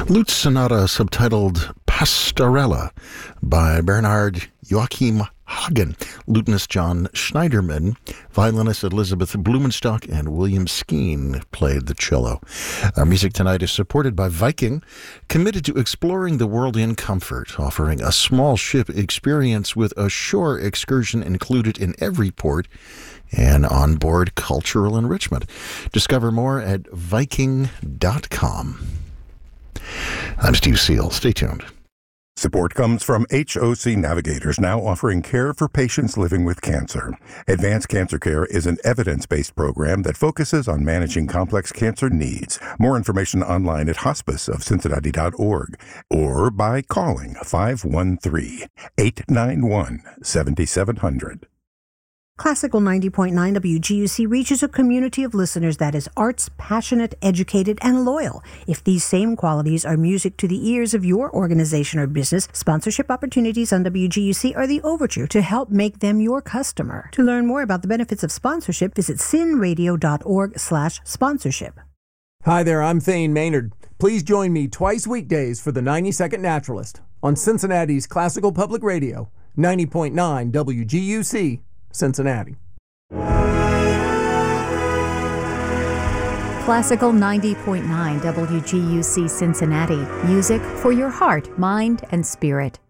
Lute Sonata subtitled Pastorella by Bernhard Joachim Hagen, lutenist John Schneiderman, violinist Elizabeth Blumenstock, and William Skeen played the cello. Our music tonight is supported by Viking, committed to exploring the world in comfort, offering a small ship experience with a shore excursion included in every port and onboard cultural enrichment. Discover more at Viking.com. I'm Steve Seal. Stay tuned. Support comes from HOC Navigators, now offering care for patients living with cancer. Advanced Cancer Care is an evidence-based program that focuses on managing complex cancer needs. More information online at hospiceofcincinnati.org or by calling 513-891-7700. Classical 90.9 WGUC reaches a community of listeners that is arts, passionate, educated, and loyal. If these same qualities are music to the ears of your organization or business, sponsorship opportunities on WGUC are the overture to help make them your customer. To learn more about the benefits of sponsorship, visit cinradio.org/sponsorship. Hi there, I'm Thane Maynard. Please join me twice weekdays for the 90-Second Naturalist on Cincinnati's Classical Public Radio, 90.9 WGUC. Cincinnati. Classical 90.9 WGUC Cincinnati. Music for your heart, mind, and spirit.